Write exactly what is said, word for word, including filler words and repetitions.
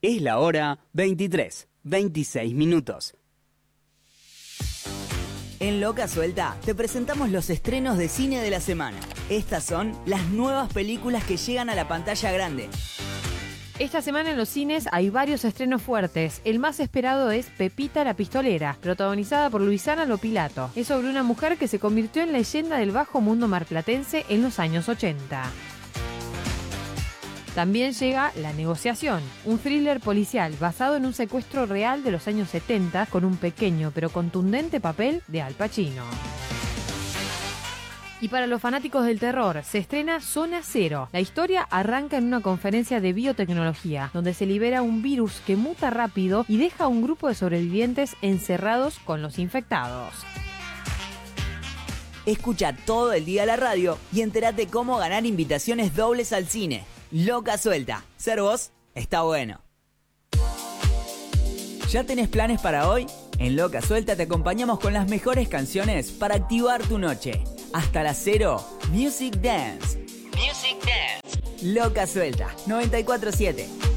Es la hora veintitrés, veintiséis minutos. En Loca Suelta te presentamos los estrenos de cine de la semana. Estas son las nuevas películas que llegan a la pantalla grande. Esta semana en los cines hay varios estrenos fuertes. El más esperado es Pepita la Pistolera, protagonizada por Luisana Lopilato. Es sobre una mujer que se convirtió en leyenda del bajo mundo marplatense en los años ochenta. También llega La Negociación, un thriller policial basado en un secuestro real de los años setenta con un pequeño pero contundente papel de Al Pacino. Y para los fanáticos del terror, se estrena Zona Cero. La historia arranca en una conferencia de biotecnología, donde se libera un virus que muta rápido y deja a un grupo de sobrevivientes encerrados con los infectados. Escucha todo el día la radio y entérate cómo ganar invitaciones dobles al cine. Loca Suelta. Ser vos está bueno. ¿Ya tenés planes para hoy? En Loca Suelta te acompañamos con las mejores canciones para activar tu noche. Hasta las cero, Music Dance. Music Dance. Loca Suelta, noventa y cuatro siete.